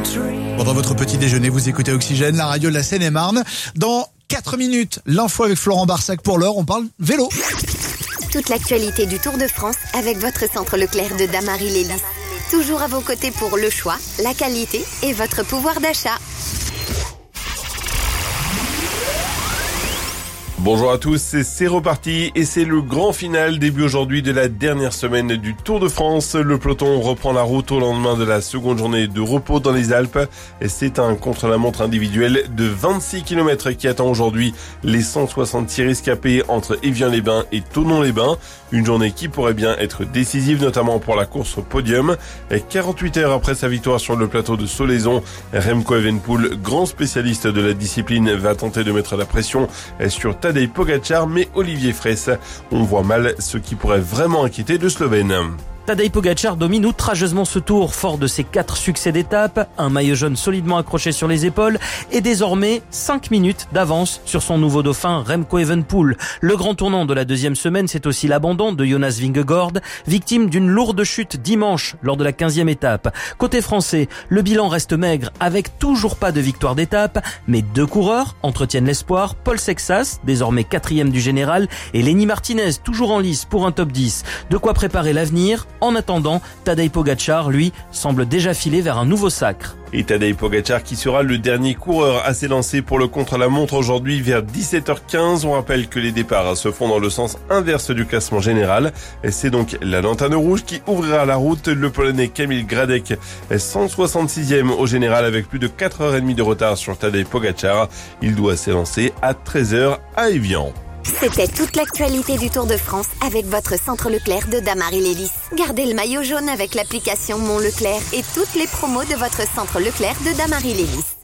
Pendant votre petit déjeuner, vous écoutez Oxygène, la radio de la Seine-et-Marne. Dans 4 minutes, l'info avec Florent Barsac. Pour l'heure, on parle vélo. Toute l'actualité du Tour de France avec votre centre Leclerc de Damary-Lélis. Toujours à vos côtés pour le choix, la qualité et votre pouvoir d'achat. Bonjour à tous, c'est reparti et c'est le grand final début aujourd'hui de la dernière semaine du Tour de France. Le peloton reprend la route au lendemain de la seconde journée de repos dans les Alpes. C'est un contre-la-montre individuel de 26 km qui attend aujourd'hui les 166 rescapés entre Évian-les-Bains et Thonon-les-Bains. Une journée qui pourrait bien être décisive, notamment pour la course au podium. 48 heures après sa victoire sur le plateau de Solaizon, Remco Evenepoel, grand spécialiste de la discipline, va tenter de mettre la pression sur Tadej Pogačar, mais Olivier Fraisse, on voit mal ce qui pourrait vraiment inquiéter le Slovène. Tadej Pogačar domine outrageusement ce tour, fort de ses 4 succès d'étape, un maillot jaune solidement accroché sur les épaules et désormais 5 minutes d'avance sur son nouveau dauphin Remco Evenepoel. Le grand tournant de la deuxième semaine, c'est aussi l'abandon de Jonas Vingegaard, victime d'une lourde chute dimanche lors de la 15e étape. Côté français, le bilan reste maigre avec toujours pas de victoire d'étape, mais 2 coureurs entretiennent l'espoir, Paul Sexas, désormais 4e du général, et Lenny Martinez, toujours en lice pour un top 10. De quoi préparer l'avenir. En attendant, Tadej Pogačar, lui, semble déjà filer vers un nouveau sacre. Et Tadej Pogačar qui sera le dernier coureur à s'élancer pour le contre-la-montre aujourd'hui vers 17h15. On rappelle que les départs se font dans le sens inverse du classement général. C'est donc la lanterne rouge qui ouvrira la route. Le Polonais Kamil Gradek est 166e au général avec plus de 4h30 de retard sur Tadej Pogačar. Il doit s'élancer à 13h à Évian. C'était toute l'actualité du Tour de France avec votre centre Leclerc de Damary-Lélis. Gardez le maillot jaune avec l'application Mon Leclerc et toutes les promos de votre centre Leclerc de Damary-Lélis.